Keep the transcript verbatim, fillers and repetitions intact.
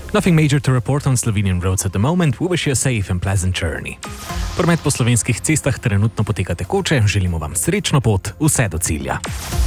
Nothing major to report on Slovenian roads at the moment. We wish you a safe and pleasant journey. Promet po slovenskih cestah trenutno poteka tekoče, želimo vam srečno pot, vse do cilja.